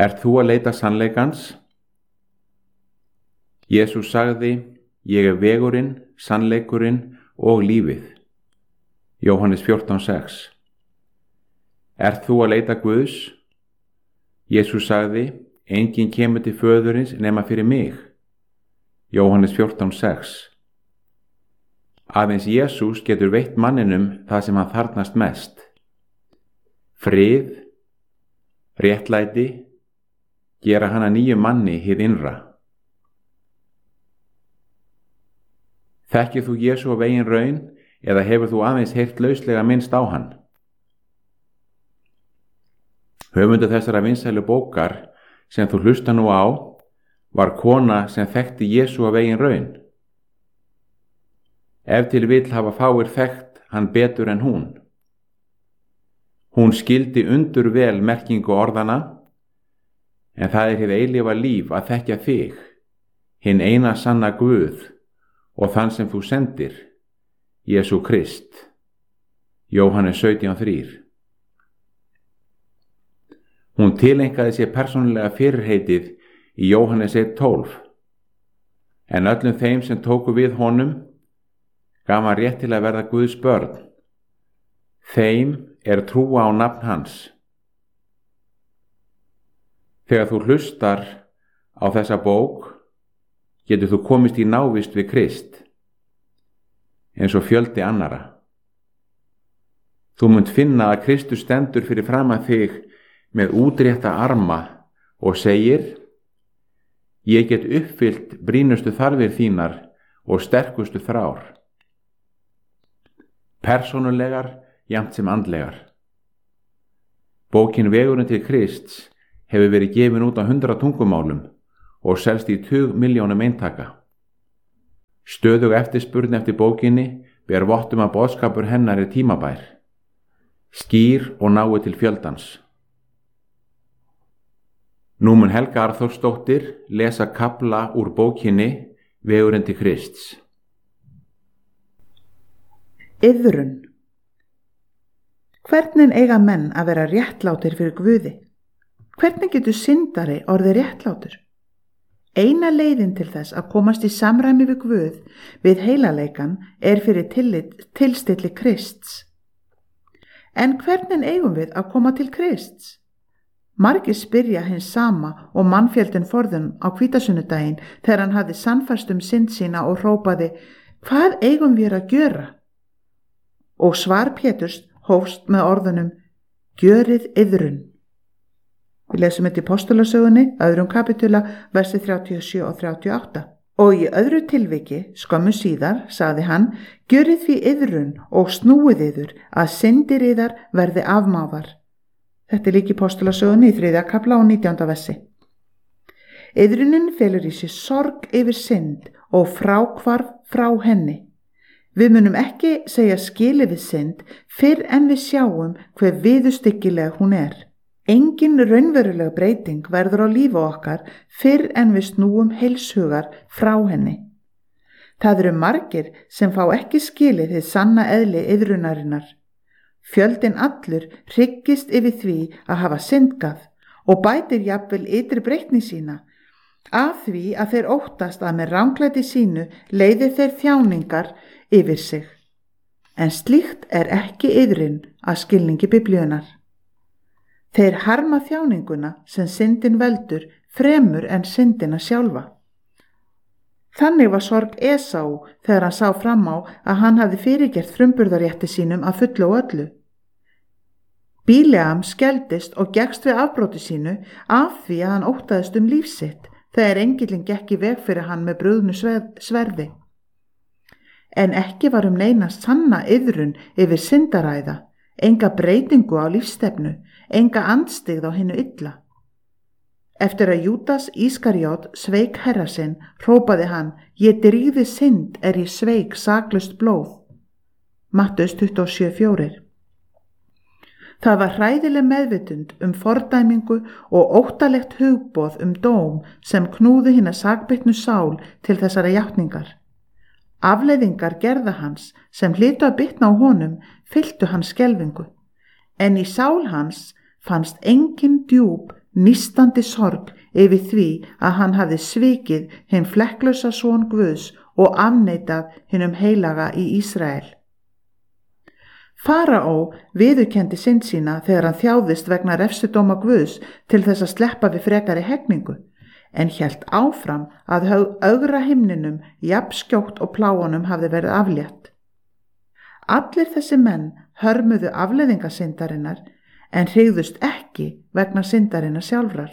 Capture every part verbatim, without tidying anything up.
Ert þú að leita sannleikans? Jesús sagði, ég er vegurinn, sannleikurinn og lífið. Jóhannes fjórtán sex. Ert þú að leita Guðs? Jesús sagði, enginn kemur til föðurins nema fyrir mig. Jóhannes fjórtán sex. Aðeins Jesús getur veitt manninum það sem hann þarfnast mest. Frið, réttlæti, gera hann að nýjum manni hið innra. Þekkir þú Jesú af eigin raun eða hefur þú aðeins heyrt lauslega minnst á hann? Höfundur þessara vinsælu bókar sem þú hlusta nú á var kona sem þekkti Jesú af eigin raun. Ef til vill hafa fáir þekkt hann betur en hún. Hún skildi undur vel merkingu orðana, en það er hið eilífa líf að þekkja þig, hinn eina sanna Guð og þann sem þú sendir, Jesú Krist. Jóhannes sautján þrjú. Hún tileinkaði sér persónulega fyrirheitið í Jóhannes eitt tólf, en öllum þeim sem tóku við honum gaf hann rétt til að verða Guðs börn. Þeim er trúa á nafn hans. Þegar þú hlustar á þessa bók, getur þú komist í návist við Krist, eins og fjöldi annara. Þú munt finna að Kristus stendur fyrir framan þig með útrétta arma og segir, ég get uppfyllt brýnustu þarfir þínar og sterkustu þrár. Persónulegar, jafnt sem andlegar. Bókin Vegurinn til Krists hefur verið gefin út á hundrað tungumálum og selst í tug milljónum eintaka. Stöðug eftirspurn eftir bókinni ber vott um að boðskapur hennar er tímabær, skýr og nái til fjöldans. Nú mun Helga Arþórsdóttir lesa kafla úr bókinni Vegurinn til Krists. Iðrun. Hvernig eiga menn að vera réttlátir fyrir Guði? Hvernig getur syndari orðið réttlátur? Eina leiðin til þess að komast í samræmi við Guð við heilaleikan er fyrir tillit, tilstilli Krists. En hvernig eigum við að koma til Krists? Margir spyrja hins sama og mannfjöldin forðun á hvítasunnudaginn þegar hann hafði sannfærst um synd sína og hrópaði, hvað eigum við að gjöra? Og svar Péturs hófst með orðunum, gjörið iðrun. Við lesum þetta í Postulasögunni, öðrum kapitula, versi þrjátíu og sjö og þrjátíu og átta. Og í öðru tilviki, skömmu síðar, sagði hann, gjörið því iðrun og snúið yður að syndir yðar verði afmáðar. Þetta er líka í Postulasögunni í þriðja kapla og nítjánda versi. Iðrunin felur í sér sorg yfir synd og fráhvarf frá henni. Við munum ekki segja skilið við synd fyrr en við sjáum hver viðurstyggileg hún er. Engin raunveruleg breyting verður á lífi okkar fyrr en við snúum heilshugar frá henni. Það eru margir sem fá ekki skilið hið sanna eðli iðrunarinnar. Fjöldin allur hryggist yfir því að hafa syndgað og bætir jafnvel ytri breytni sína, af því að þeir óttast að með ranglæti sínu leiði þeir þjáningar yfir sig. En slíkt er ekki iðrun að skilningi Biblíunnar. Þeir harma þjáninguna sem syndin veldur fremur en syndina sjálfa. Þannig var sorg Esau þegar hann sá fram á að hann hafði fyrirgert frumburðarétti sínum að fullu og öllu. Bíleam skeldist og gekkst við afbróti sínu af því að hann óttaðist um líf sitt þegar engillinn gekk í veg fyrir hann með brugðnu sverði. En ekki var um neina sanna iðrun yfir syndaræða, enga breytingu á lífstefnu, enga andstyggð á hinu illa. Eftir að Júdas Ískarjót sveik herra sinn, hrópaði hann, ég drýði synd er ég sveik saklaust blóð. Mattheus tuttugu og sjö fjórir. Það var hræðileg meðvitund um fordæmingu og óttalegt hugboð um dóm sem knúði hina sakbitnu sál til þessara játningar. Afleiðingar gerða hans sem hlytu að bitna á honum fylltu hans skelfingu, en í sál hans fannst engin djúp nístandi sorg yfir því að hann hafði svikið hinn flekklausa son Guðs og afneitað hinum heilaga í Ísrael. Faraó viðurkenndi synd sína þegar hann þjáðist vegna refsidóma Guðs til þess að sleppa við frekari hegningu, en hélt áfram að ögra himninum jafnskjótt og pláunum hafði verið aflétt. Allir þessi menn hörmuðu afleiðinga syndarinnar en hrygðust ekki vegna syndarinnar sjálfrar.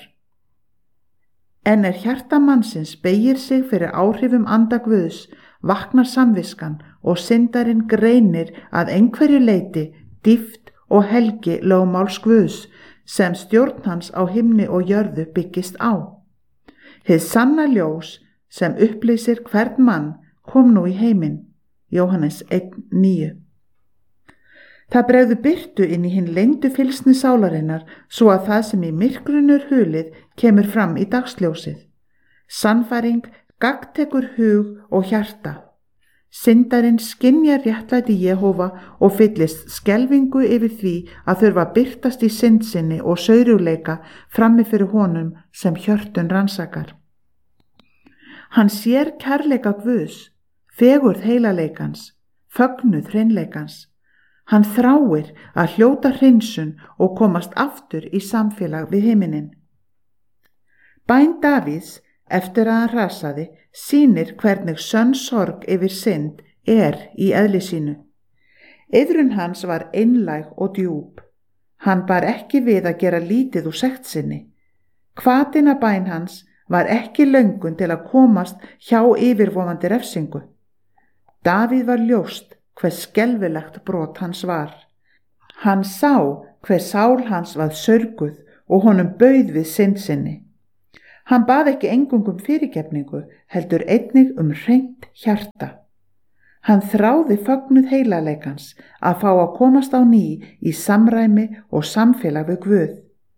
En er hjarta mannsins beygir sig fyrir áhrifum anda Guðs, vaknar samviskan og syndarinn greinir að einhverju leyti dýpt og helgi lögmáls Guðs sem stjórn hans á himni og jörðu byggist á. Hið sanna ljós sem upplýsir hvern mann kom nú í heiminn. Jóhannes einn níu. Það bregður birtu inn í hinn leyndu fylsni sálarinnar svo að það sem í myrkrunur hulið kemur fram í dagsljósið. Sannfæring gagntekur hug og hjarta. Syndarinn skynjar réttlæti Jehóva og fyllist skelfingu yfir því að þurfa að birtast í synd sinni og saurugleika frammi fyrir honum sem hjörtun rannsakar. Hann sér kærleika Guðs, fegurð heilaleikans, fögnuð hreinleikans. Hann þráir að hljóta hreinsun og komast aftur í samfélag við himinin. Bæn Davíðs, eftir að hann rasaði, sýnir hvernig sönn sorg yfir synd er í eðli sínu. Iðrun hans var einlæg og djúp. Hann bar ekki við að gera lítið úr sekt sinni. Hvatina bæn hans var ekki löngun til að komast hjá yfirvofandi refsingu. Davíð var ljóst hver skelfilegt brot hans var. Hann sá hver sál hans var sörguð og honum bauð við synd sinni. Hann bað ekki eingöngu um fyrirgefningu, heldur einnig um hreint hjarta. Hann þráði fögnuð heilaleikans að fá að komast á ný í samræmi og samfélag við Guð.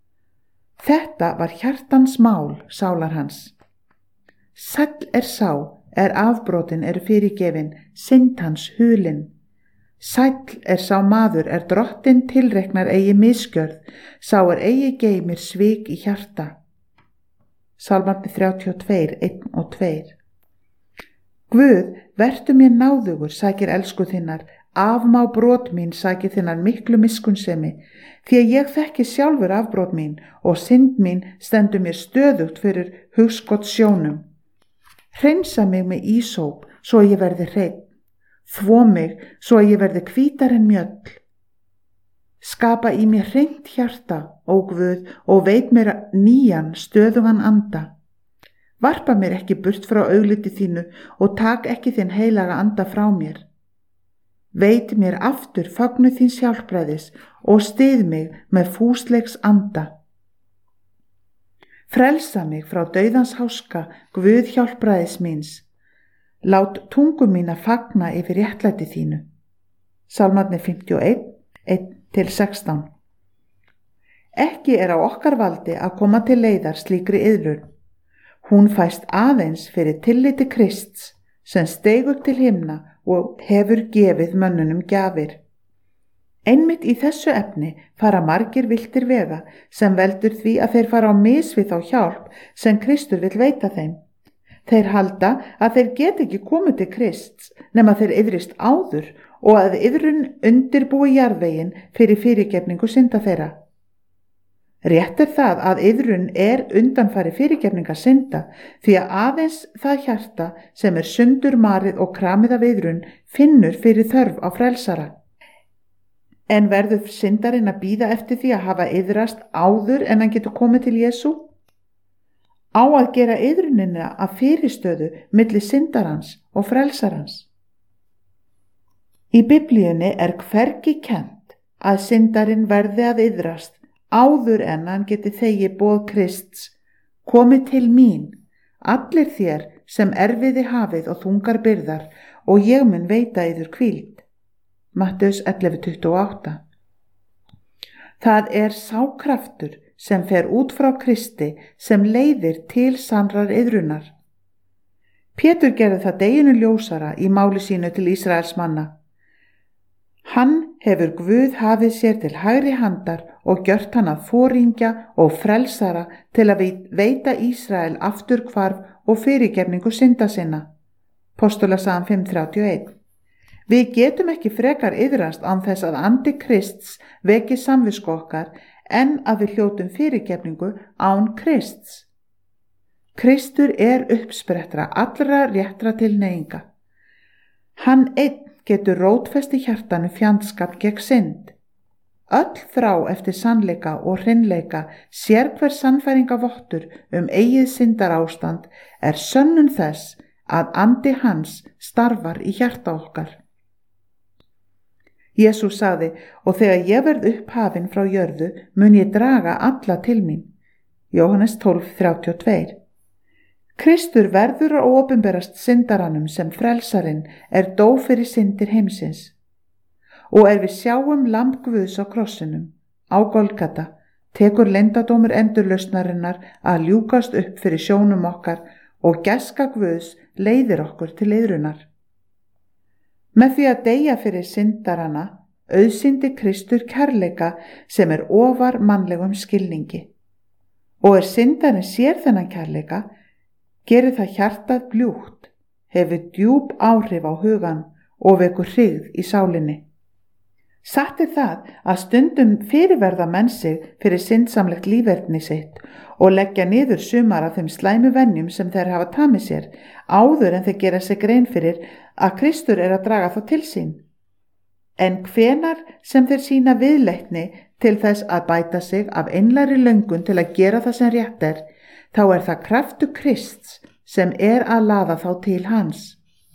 Þetta var hjartans mál sálar hans. Sæll er sá er afbrotin er fyrirgefin, synd hans hulin. Sæll er sá maður er drottin tilreiknar eigi misgjörð, sá er eigi geymir svik í hjarta. Sálmarnir þrjátíu og tvö, einn og tveir. Guð, vertu mér náðugur, sækir elsku þinnar, afmá brot mín sækir þinnar miklu miskunnsemi, því að ég þekki sjálfur afbrot mín og synd mín stendur mér stöðugt fyrir hugskot sjónum. Hreinsa mig með ísóp, svo ég verði hreinn, þvo mig, svo ég verði hvítar en mjöll. Skapa í mér hreint hjarta, ó Guð, og veit mér nýjan stöðugan anda. Varpa mér ekki burt frá augliti þínu og tak ekki þinn heilaga anda frá mér. Veit mér aftur fögnuð þíns hjálpræðis og styð mig með fúsleiks anda. Frelsa mig frá dauðans háska, Guð hjálpræðis míns. Lát tungu mína fagna yfir réttlæti þínu. Sálmarnir fimmtíu og einn, einn til sextán. Ekki er á okkar valdi að koma til leiðar slíkri iðrun. Hún fæst aðeins fyrir tilliti Krists sem steig upp til himna og hefur gefið mönnunum gjafir. Einmitt í þessu efni fara margir viltir vega sem veldur því að þeir fara á mis við þá hjálp sem Kristur vill veita þeim. Þeir halda að þeir get ekki komið til Krists nema þeir iðrist áður og að iðrun undirbúi jarðveginn fyrir fyrirgefningu synda þeirra. Rétt er það að iðrun er undanfari fyrirgefninga synda því að aðeins það hjarta sem er sundur marið og kramið af iðrun finnur fyrir þörf á frelsara. En verður syndarinn að bíða eftir því að hafa iðrast áður en hann getur komið til Jesú? Á að gera iðrunina að fyrirstöðu milli syndarans og frelsarans. Í Biblíunni er hvergi kennt að syndarinn verði að iðrast áður en hann geti þegi boð Krists, komið til mín, allir þér sem erfiði hafið og þungar byrðar og ég mun veita yður hvíld. Matteus ellefu tuttugu og átta. Það er sá kraftur sem fer út frá Kristi sem leiðir til sannrar iðrunar. Pétur gerði það deginu ljósara í máli sínu til Ísraels manna. Hann hefur Guð hafið sér til hægri handar og gjört hann að foringja og frelsara til að veita Ísrael afturhvarf og fyrirgefningu synda sinna. Postulasagan fimm þrjátíu og eitt. Við getum ekki frekar iðrast án þess að andi Krists veki samvisku okkar en að við hljótum fyrirgefningu án Krists. Kristur er uppsprettra allra réttra tilhneiginga. Hann einn getur rótfest í hjartanu fjandskap gegn synd. Öll þrá eftir sannleika og hreinleika, sérhver sannfæringarvottur um eigið syndarástand er sönnun þess að andi hans starfar í hjarta okkar. Jesús sagði, og þegar ég verð upphafin frá jörðu mun ég draga alla til mín. Jóhannes tólf þrjátíu og tvö. Kristur verður að opinberast syndaranum sem frelsarinn er dó fyrir syndir heimsins. Og er við sjáum lamb Guðs á krossinum, á Golgata, tekur leyndardómur endurlausnarinnar að ljúkast upp fyrir sjónum okkar og gæska Guðs leiðir okkur til iðrunar. Með því að deyja fyrir syndarana auðsyndi Kristur kærleika sem er ofar mannlegum skilningi. Og er syndarinn sér þennan kærleika, gerir það hjartað bljúgt, hefur djúp áhrif á hugan og vekur hryggð í sálinni. Satt er það að stundum fyrirverða menn sig fyrir syndsamlegt líferni sitt og leggja niður sumar af þeim slæmu venjum sem þeir hafa tamið sér, áður en þeir gera sig grein fyrir að Kristur er að draga þá til sín. En hvenar sem þeir sína viðleitni til þess að bæta sig af einlægri löngun til að gera það sem rétt er, þá er það kraftur Krists sem er að laða þá til hans.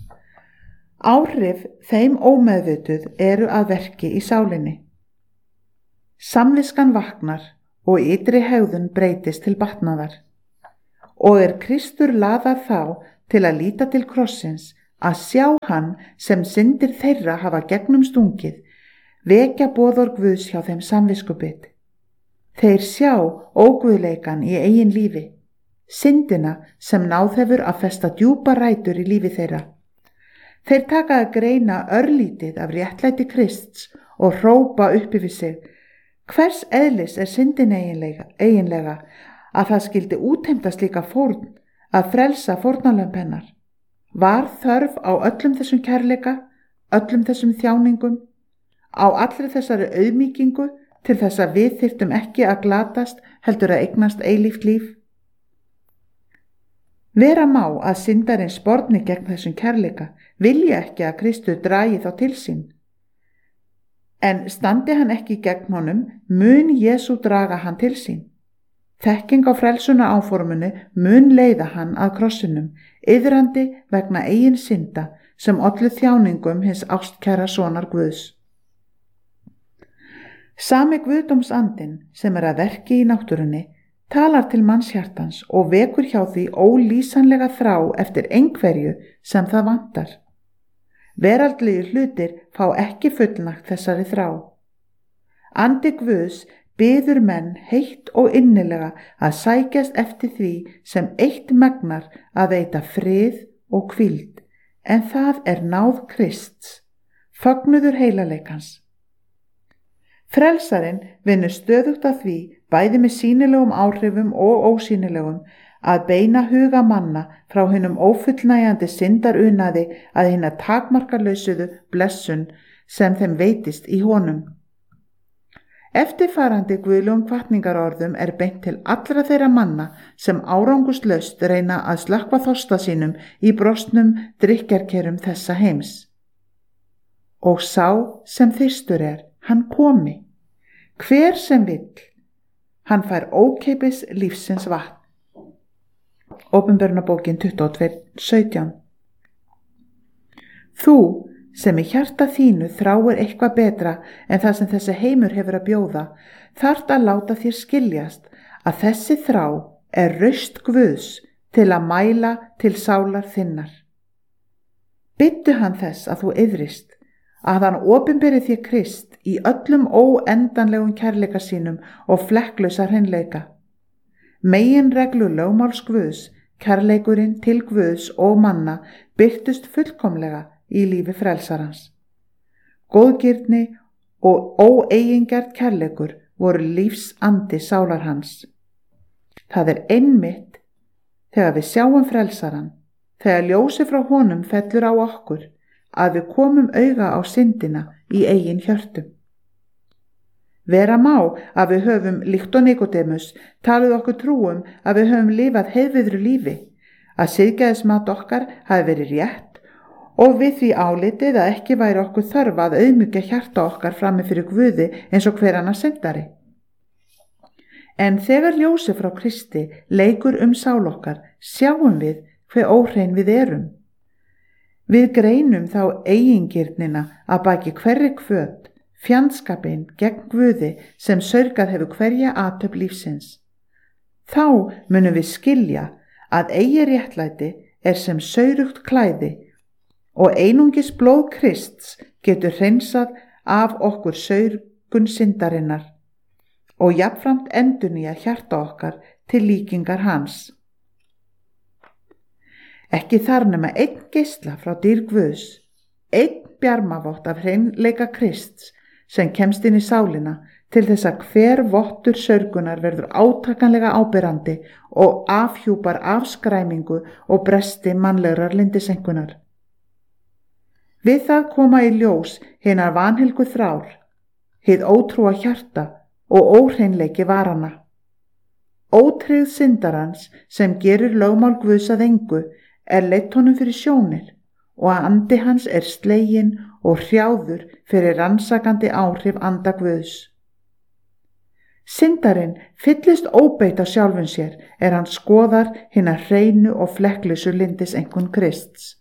Áhrif þeim ómeðvituð eru að verki í sálinni. Samviskan vaknar og ytri hegðun breytist til batnaðar. Og er Kristur laðar þá til að líta til krossins, að sjá hann sem syndir þeirra hafa gegnum stungið, vekja boðorð Guðs hjá þeim samviskubit. Þeir sjá óguðleikan í eigin lífi, syndina sem náð hefur að festa djúpa rætur í lífi þeirra. Þeir taka að greina örlítið af réttlæti Krists og hrópa upp yfir sig. Hvers eðlis er syndin eiginlega, eiginlega að það skildi útheimta slíka fórn að frelsa fórnarlömb hennar? Var þörf á öllum þessum kærleika, öllum þessum þjáningum, á allri þessari auðmýkingu til þess að við þyrftum ekki að glatast heldur að eignast eilíft líf? Vera má að syndarinn sporni gegn þessum kærleika, vilja ekki að Kristur dragi þá til sín. En standi hann ekki gegn honum, mun Jesú draga hann til sín. Þekking á frelsuna áformunu mun leiða hann að krossinum, iðrandi vegna eigin synda sem ollu þjáningum hins ástkæra sonar Guðs. Sami Guðdómsandinn sem er að verki í náttúrunni talar til mannshjartans og vekur hjá því ólýsanlega þrá eftir einhverju sem það vantar. Veraldlegir hlutir fá ekki fullnagt þessari þrá. Andi Guðs biður menn heitt og innilega að sækjast eftir því sem eitt megnar að veita frið og hvíld, en það er náð Krists, fögnuður heilaleikans. Frelsarinn vinnur stöðugt að því, bæði með sýnilegum áhrifum og ósýnilegum, að beina huga manna frá hinum ófullnægjandi syndarunaði að hina takmarkalausuðu blessun sem þeim veitist í honum. Eftirfarandi guðlegum hvatningarorðum er beint til allra þeirra manna sem árangurslaust reyna að slökkva þorsta sínum í brostnum drykkjarkerum þessa heims. Og sá sem þyrstur er, hann komi. Hver sem vill, hann fær ókeipis lífsins vatn. Opinberunarbókin tuttugu og tvö sautján. Þú sem í hjarta þínu þráir eitthvað betra en það sem þessi heimur hefur að bjóða, þarft að láta þér skiljast að þessi þrá er raust Guðs til að mæla til sálar þinnar. Biddu hann þess að þú iðrist, að hann opinberi þér Krist í öllum óendanlegum kærleika sínum og flekklausa hreinleika. Meginreglu lögmáls Guðs, kærleikurinn til Guðs og manna, birtust fullkomlega í lífi frelsarans. Góðgirni og óeigingjart kærleikur voru lífsandi sálar hans. Það er einmitt þegar við sjáum frelsaran, þegar ljósi frá honum fellur á okkur, að við komum auga á syndina í eigin hjörtum. Vera má að við höfum, líkt og Nikodemus, talið okkur trúum að við höfum lifað heiðviðru lífi, að siðgæðismat okkar hafi verið rétt og við því álitið að ekki væri okkur þörf að auðmýkja hjarta okkar frammi fyrir Guði eins og hver annar syndari. En þegar ljósi frá Kristi leikur um sál okkar, sjáum við hve óhrein við erum. Við greinum þá eigingirnina að baki hverri hvöt, fjandskapinn gegn Guði sem saurgað hefur hverja athöfn lífsins. Þá munum við skilja að eigi réttlæti er sem saurugt klæði og einungis blóð Krists getur hreinsað af okkur saurgun syndarinnar og jafnframt endurnýja hjarta okkar til líkingar hans. Ekki þar nema einn geisla frá dýr Guðs, einn bjarmavott af hreinleika Krists sem kemst inn í sálina til þess að hver vottur saurgunar verður átakanlega áberandi og afhjúpar afskræmingu og bresti mannlegrar lyndisengunar. Við það koma í ljós hinar vanhilgu þrár, hið ótrúa hjarta og óhreinleiki varana. Ótryggð syndarans sem gerir lögmál Guðs að engu er leitt honum fyrir sjónir og að andi hans er sleginn og hrjáður fyrir rannsakandi áhrif anda Guðs. Syndarinn fyllist óbeit á sjálfum sér er hann skoðar hinar hreinu og flekklausu lyndisengun Krists.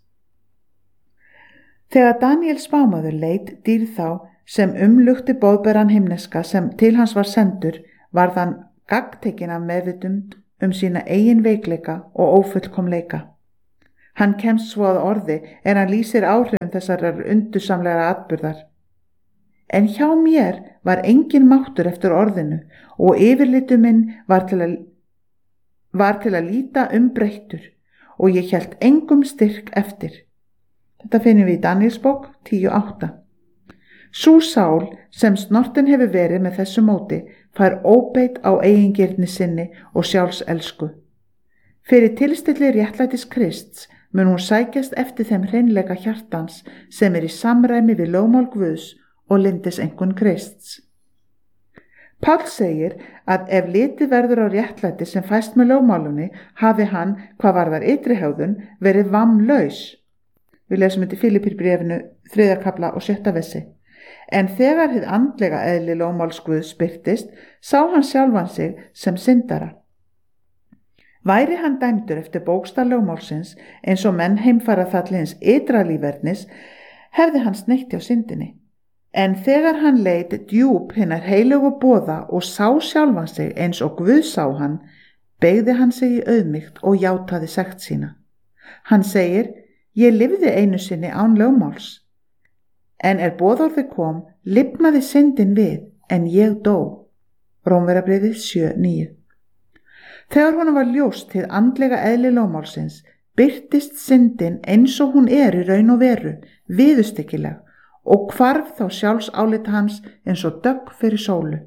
Þegar Daníel spámaður leit dýr þá sem umlukti boðberan himneska sem til hans var sendur, varð hann gagntekinn af meðvitund um sína eigin veikleika og ófullkomleika. Hann kemst svo að orði er hann lýsir áhrifum þessarar undursamlegar atburðar. En hjá mér var engin máttur eftir orðinu og yfirlitu minn var til að, var til að líta umbreyttur og ég hélt engum styrk eftir. Þetta finnum við í Daníelsbók tíu átta. Sú sál sem snortin hefur verið með þessu móti fær óbeit á eigingirni sinni og sjálfselsku. Fyrir tilstilli réttlætis Krists mun hún sækjast eftir þeim hreinleika hjartans sem er í samræmi við lögmál Guðs og lyndisengun Krists. Páll segir að ef litið verður á réttlæti sem fæst með lögmálunni hafi hann, hvað varðar ytri hegðun, verið vammlaus. Við lesum þetta í Filippírbréfinu þriðja kafla og sjötta versi. En þegar hið andlega eðli lögmáls Guðs birtist, sá hann sjálfan sig sem syndara. Væri hann dæmdur eftir bókstaf lögmálsins eins og menn heimfara þallins ytra lífverðnis, hefði hann sneitt hjá syndinni. En þegar hann leit djúp hinnar heilögu boða og sá sjálfan sig eins og Guð sá hann, beygði hann sig í auðmýkt og játaði sekt sína. Hann segir: Ég lifði einu sinni án lögmáls, en er boðorðið kom, lifnaði syndin við, en ég dó. Rómverjabréfið sjö níu. Þegar honum var ljóst hið andlega eðli lögmálsins, birtist syndin eins og hún er í raun og veru, viðurstyggileg, og hvarf þá sjálfsálita hans eins og dögg fyrir sólu.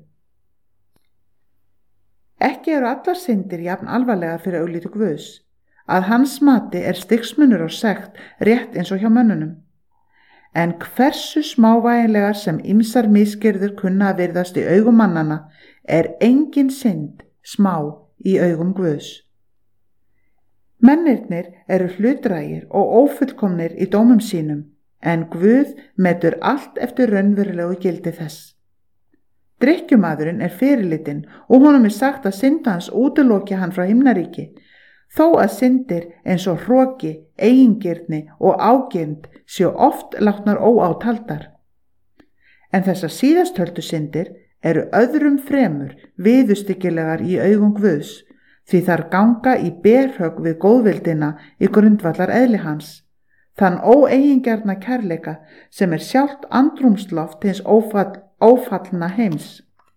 Ekki eru allar syndir jafn alvarlegar fyrir augliti Guðs. Að hans mati er stigsmunur og sekt rétt eins og hjá mönnunum. En hversu smávægilegar sem ýmsar misgerðir kunna að virðast í augum mannana er engin synd smá í augum Guðs. Mennirnir eru hlutdrægir og ófullkomnir í dómum sínum, en Guð metur allt eftir raunverulegu gildi þess. Drykkjumaðurinn er fyrirlitinn og honum er sagt að synda hans útiloki hann frá himnaríki, þó að syndir eins og hroki, eigingirni og ágirnd séu oft látnar óátaldar. En þessar síðasttöldu syndir eru öðrum fremur viðurstyggilegar í augum Guðs, því þar ganga í berhögg við góðvildina í grundvallar eðli hans, þann óeigingjarna kærleika sem er sjálft andrúmsloft hins ófall, ófallna heims.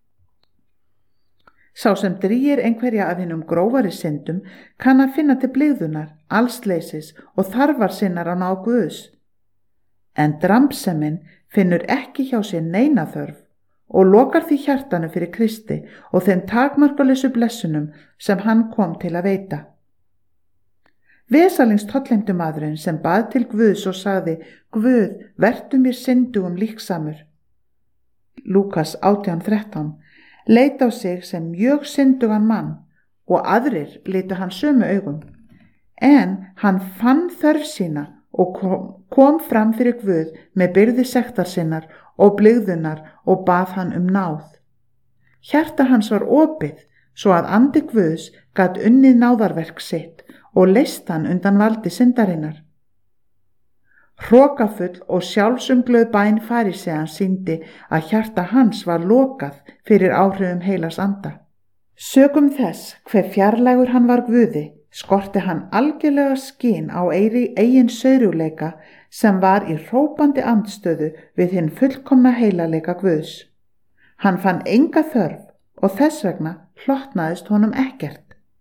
Sá sem drýgir einhverja af hinum grófari syndum kann að finna til blygðunar, allsleysis og þarfar sinnar á náð Guðs. En drambsemin finnur ekki hjá sér neina þörf og lokar því hjartanu fyrir Kristi og þeim takmarkalausu blessunum sem hann kom til að veita. Vesalings tollheimtumaðurinn sem bað til Guðs og sagði: Guð, vertu mér syndugum líksamur. Lúkas átján þrettán leit á sig sem mjög syndugan mann og aðrir litu hann sömu augum, en hann fann þörf sína og kom, kom fram fyrir Guð með byrði sektar sinnar og blygðunar og bað hann um náð. Hjarta hans var opið svo að andi Guðs gat unnið náðarverk sitt og leyst hann undan valdi syndarinnar. Hrokafull og sjálfsumglöð bæn faríseans sýndi að hjarta hans var lokað fyrir áhrifum heilags anda. Sökum þess hve fjarlægur hann var Guði, skorti hann algjörlega skyn á eigin saurugleika sem var í hrópandi andstöðu við hinn fullkomna heilagleika Guðs. Hann fann enga þörf og þess vegna hlotnaðist honum ekkert.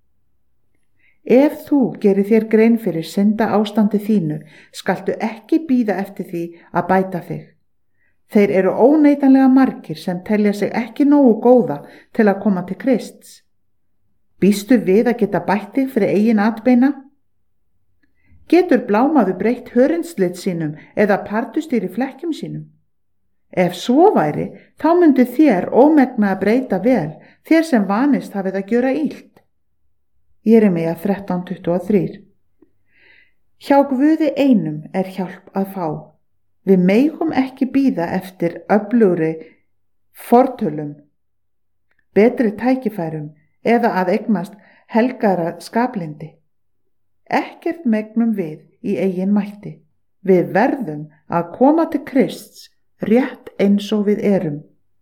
Ef þú gerir þér grein fyrir synda ástandi þínu, skaltu ekki bíða eftir því að bæta þig. Þeir eru óneitanlega margir sem telja sig ekki nógu góða til að koma til Krists. Býstu við að geta bætt þig fyrir eigin atbeina? Getur blámaður breytt hörundslit sínum eða partustýri flekkjum sínum? Ef svo væri, þá myndi þér ómegna að breyta vel, þér sem vanist hafið að gjöra illt. Jeremía þrettán tuttugu og þrjú. Hjá Guði einum er hjálp að fá. Við megum ekki bíða eftir öflugri fortölum, betri tækifærum eða að eignast helgara skaplindi. Ekkert megnum við í eigin mætti. Við verðum að koma til Krists rétt eins og við erum.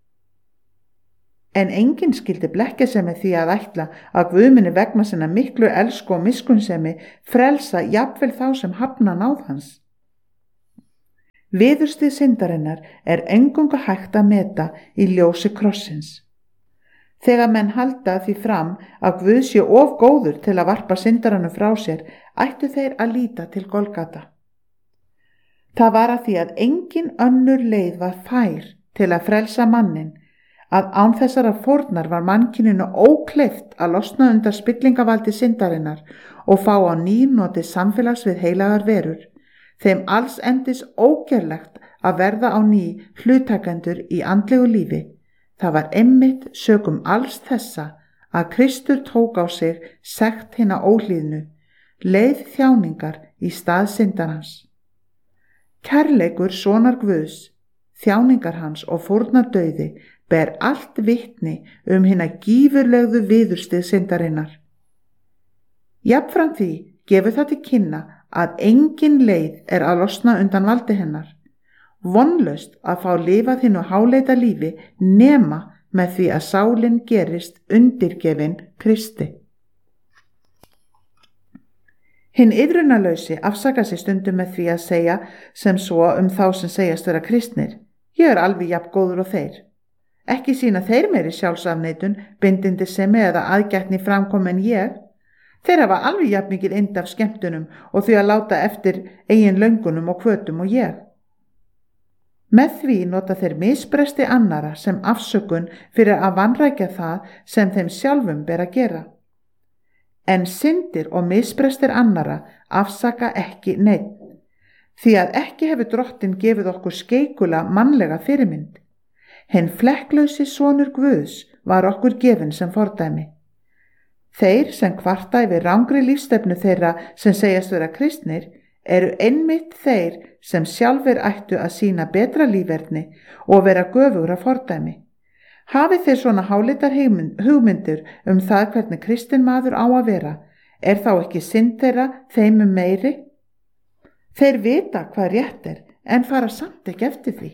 En enginn skildi blekkja sig með því að ætla að Guð muni vegna sinna miklu elsku og miskunnsemi frelsa jafnvel þá sem hafna náð hans. Viðurstyð syndarinnar er eingöngu hægt að meta í ljósi krossins. Þegar menn halda því fram að Guð sé of góður til að varpa syndaranum frá sér, ættu þeir að líta til Golgata. Það var að því að engin önnur leið var fær til að frelsa mannin, að án þessara fórnar var mannkyninu ókleift að losna undan spillingavaldi syndarinnar og fá á ný notið samfélags við heilagar verur, þeim alls endis ógerlegt að verða á ný hluttekendur í andlegu lífi. Það var einmitt sökum alls þessa að Kristur tók á sig sekt hinna óhlýðnu, leið þjáningar í stað syndarans. Kærleikur sonar Guðs, þjáningar hans og fórnardauði ber allt vitni um hina gífurlegðu viðurstyð syndarinnar. Jafnframt því gefur það til kynna að engin leið er að losna undan valdi hennar. Vonlaust að fá lifað hinnu háleita lífi nema með því að sálin gerist undirgefin Kristi. Hinn iðrunarlausi afsakar sig stundum með því að segja sem svo um þá sem segjast vera kristnir: Ég er alveg jafn góður og þeir. Ekki sína þeir meiri sjálfsafneitun, bindindisemi eða aðgætni framkom en ég. Þeir hafa alveg jafn mikið ind af skemmtunum og því að láta eftir eigin löngunum og hvötum og ég. Með því nota þeir misbresti annara sem afsökun fyrir að vanrækja það sem þeim sjálfum ber að gera. En syndir og misbrestir annara afsaka ekki neitt, því að ekki hefur Drottinn gefið okkur skeikula mannlega fyrirmynd. Hinn flekklausi sonur Guðs var okkur gefinn sem fordæmi. Þeir sem kvarta yfir rangri lífstefnu þeirra sem segjast vera kristnir eru einmitt þeir sem sjálfir ættu að sýna betra líferni og vera göfugra fordæmi. Hafið þeir svona hálitar hugmyndur um það hvernig kristinn maður á að vera, er þá ekki synd þeirra þeim um meiri? Þeir vita hvað rétt er en fara samt ekki eftir því.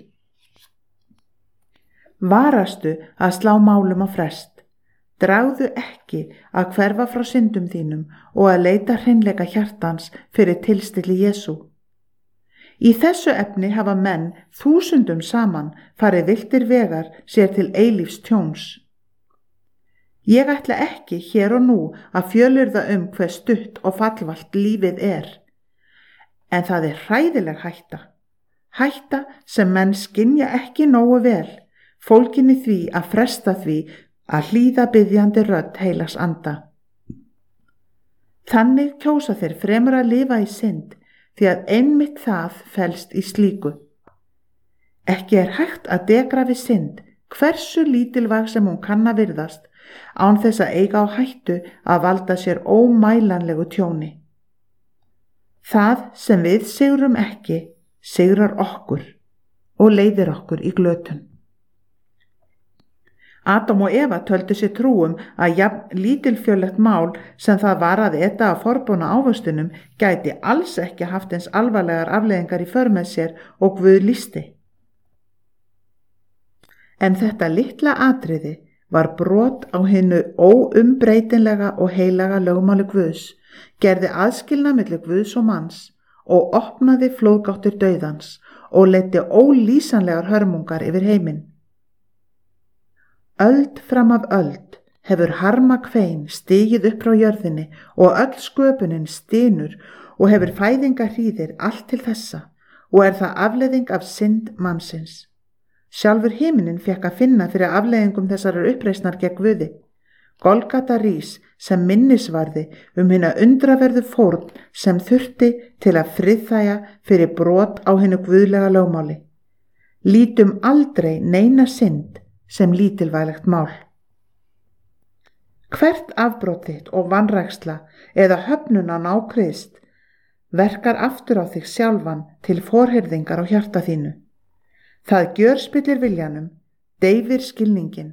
Varastu að slá málum á frest. Dragðu ekki að hverfa frá syndum þínum og að leita hreinleika hjartans fyrir tilstilli Jesú. Í þessu efni hafa menn þúsundum saman farið villtir vegar sér til eilífs tjóns. Ég ætla ekki hér og nú að fjölyrða um hver stutt og fallvalt lífið er, en það er hræðileg hætta, hætta sem menn skynja ekki nógu vel, fólginni því að fresta því að hlýða biðjandi rödd heilags anda. Þannig kjósa þeir fremur að lifa í synd því að einmitt það felst í slíku. Ekki er hægt að degra við synd, hversu lítilvæg sem hún kann að virðast, án þess að eiga á hættu að valda sér ómælanlegu tjóni. Það sem við sigrum ekki, sigrar okkur og leiðir okkur í glötun. Adam og Eva töldu sér trúum að jafn lítilfjörlegt mál sem það var að eta að forbúna ávöxtunum gæti alls ekki haft eins alvarlegar afleiðingar í för með sér og Guð lýsti. En þetta litla atriði var brot á hinu óumbreytanlega og heilaga lögmáli Guðs, gerði aðskilnað milli Guðs og manns og opnaði flóðgáttir dauðans og leiddi ólýsanlegar hörmungar yfir heiminn. Öld fram af öld hefur harma kvein stigið upp frá jörðinni og öll sköpunin stynur og hefur fæðingarhríðir allt til þessa og er það afleiðing af synd mannsins. Sjálfur himinin fékk að finna fyrir afleiðingum þessarar uppreisnar gegn Guði. Golgata rís sem minnisvarði um hina undraverðu fórn sem þurfti til að friðþægja fyrir brot á hinu guðlega lögmáli. Lítum aldrei neina synd sem lítilvæglegt mál. Hvert afbrot þitt og vanræksla eða höfnun á ná Krist verkar aftur á þig sjálfan til forherðingar á hjarta þínu. Það gjörspillir viljanum, deyfir skilningin.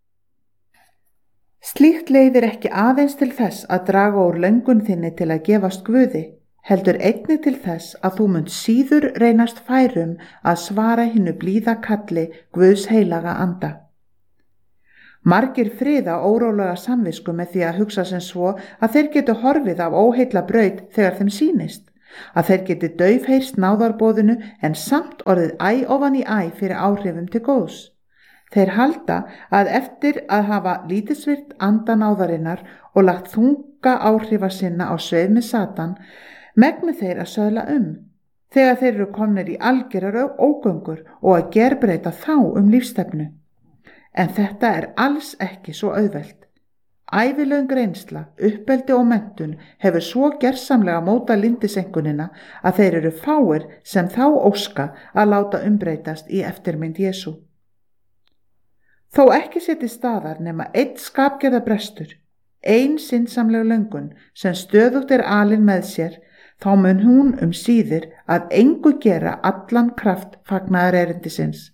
Slíkt leiðir ekki aðeins til þess að draga úr löngun þinni til að gefast Guði, heldur einnig til þess að þú munt síður reynast færum að svara hinu blíða kalli Guðs heilaga anda. Margir friða órólega samvisku með því að hugsa sem svo að þeir getu horfið af óheilla braut þegar þeim sýnist, að þeir geti daufheyrst náðarbóðinu en samt orðið æ ofan í æ fyrir áhrifum til góðs. Þeir halda að eftir að hafa lítilsvirt anda náðarinnar og lagt þunga áhrifa sinna á sveif með Satan, megni þeir að söðla um, þegar þeir eru komnir í algjörar ógöngur og að gerbreyta þá um lífstefnu. En þetta er alls ekki svo auðvelt. Ævilöng reynsla, uppeldi og menntun hefur svo gersamlega mótað lindisenkunina að þeir eru fáir sem þá óska að láta umbreytast í eftirmynd Jesú. Þó ekki seti staðar nema einn skapgerðabrestur, ein sinnsamleg löngun sem stöðugt er alin með sér, þá mun hún um síðir að engu gera allan kraft fagnaðar erindisins.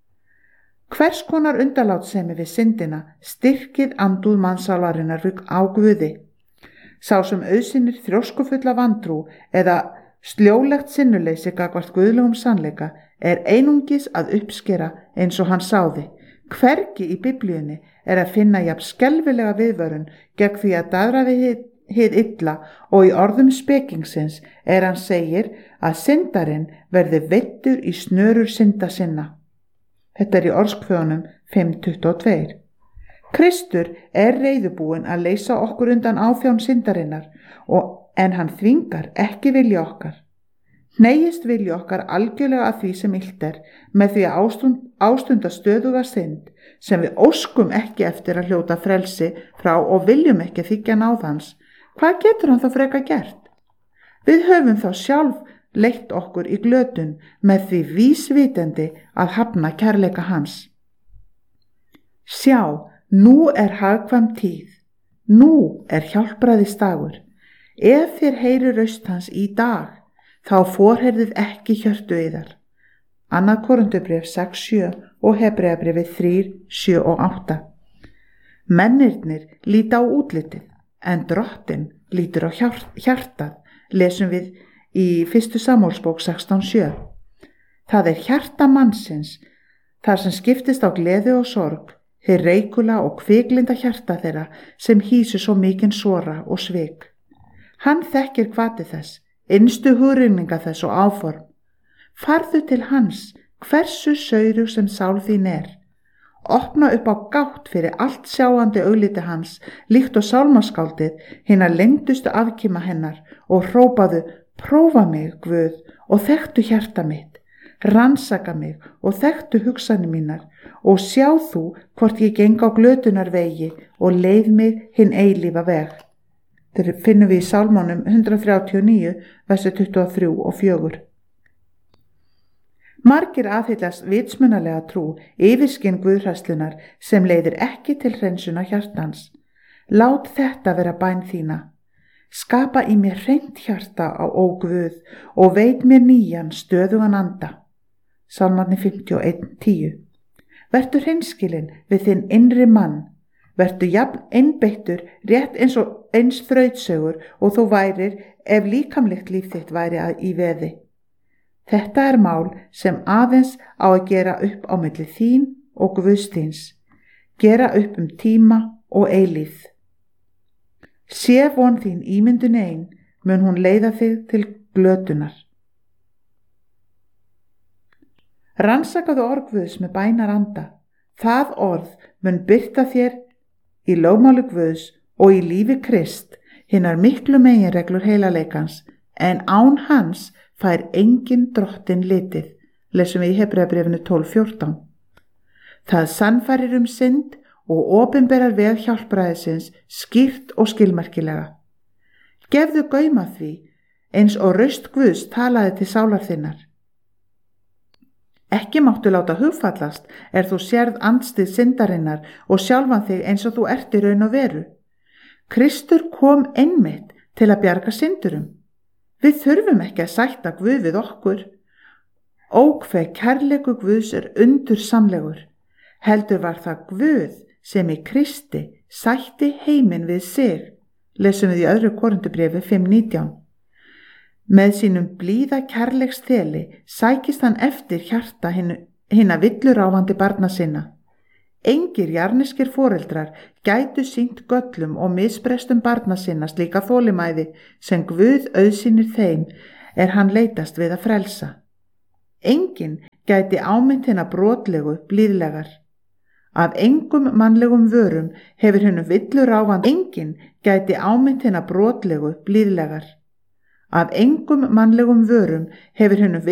Hvers konar undarlátssemi við syndina styrkið andúð mannssálarinnar á Guði. Sá sem auðsinnir þrjóskufulla vantrú eða sljólegt sinnuleysi gagnvart guðlegum sannleika er einungis að uppskera eins og hann sáði. Hvergi í Biblíunni er að finna jafn skelfilega viðvörun gegn því að daðra við hið, hið illa og í orðum spekingsins er hann segir að syndarinn verði veiddur í snörur synda sinna. Þetta er í orðskvöðunum fimm tuttugu og tvö. Kristur er reiðubúinn að leysa okkur undan áþján syndarinnar og en hann þvingar ekki vilja okkar. Hneigist vilja okkar algjörlega að því sem illt er með því að ástund, ástunda stöðuga synd sem við óskum ekki eftir að hljóta frelsi frá og viljum ekki þiggja náðans. Hvað getur hann þá freka gert? Við höfum þá sjálf leitt okkur í glötun með því vísvitandi að hafna kærleika hans. Sjá, nú er hagkvæm tíð, nú er hjálpræðisdagur. Ef þér heyri raust hans í dag, þá forherðið ekki hjörtu yðar. Annað Korinthubréf sex sjö og Hebreabréfið þrjú sjö og átta. Mennirnir líta á útlitið, en Drottinn lítur á hjartað, lesum við í fyrstu Samúelsbók sextán sjö. Það er hjarta mannsins, þar sem skiptist á gleði og sorg, hið reikula og kviklinda hjarta þeirra sem hýsu svo mikinn sora og svik. Hann þekkir hvati þess, innstu hugrenninga þess og áform. Farðu til hans, hversu saurug sem sál þín er. Opna upp á gátt fyrir allt sjáandi augliti hans, líkt og sálmaskáldið, hina lengdustu afkima hennar og hrópaðu: prófa mig, Guð, og þekktu hjarta mitt. rannsaka mig og þekktu hugsanir mínar og sjá þú hvort ég geng á glötunar vegi og leið mig hinn eilífa veg. Þetta finnum við í Sálmónum hundrað þrjátíu og níu, versi tuttugu og þrjú og fjögur. Margir aðhyllast vitsmunalega trú yfirskyn guðhræðslunnar sem leiðir ekki til hreinsunar hjartans. Lát þetta vera bæn þína. Skapa í mér hreint hjarta á óguð og veit mér nýjan stöðugan anda. Sálmarnir fimmtíu og eitt, tíu. Vertu hreinskilinn við þinn innri mann. Vertu jafn einbeittur rétt eins og eins þrautsögur og þú værir ef líkamlegt líf þitt væri í veði. Þetta er mál sem aðeins á að gera upp á milli þín og Guðs þíns. Gera upp um tíma og eilífð. Sé von þín ímyndun ein, mun hún leiða þig til glötunar. Rannsakaðu orð Guðs með bænaranda. Það orð mun birta þér í lögmáli Guðs og í lífi Krist hinnar miklu meginreglur heilagleikans, en án hans fær engin drottin litið, lesum við í Hebreabréfinu tólf fjórtán. Það sannfærir um synd og opinberar veg hjálpræðisins skýrt og skilmerkilega. Gefðu gaum að því, eins og raust Guðs talaði til sálar þinnar. Ekki máttu láta hugfallast er þú sérð andstið syndarinnar og sjálfan þig eins og þú ert í raun og veru. Kristur kom einmitt til að bjarga syndurum. Við þurfum ekki að sætta Guð við okkur. Ó, hve kærleikur Guðs er undursamlegur. Heldur var það Guð sem í Kristi sætti heiminn við sig, lesum við í öðru Korintubréfi fimm nítján. Með sínum blíða kærleiksþeli sækist hann eftir hjarta hinna villuráfandi barna sinna. Engir jarniskir foreldrar gætu sýnt göllum og misbrestum barna sinna slíka þolimæði sem Guð auðsýnir þeim er hann leitast við að frelsa. Enginn gæti ámynd hinna brotlegu blíðlegar. Af engum mannlegum vörum hefur hinum villuráfandi enginn gæti ámynd hinna brotlegu blíðlegar. Af engum mannlegum vörum hefur hinum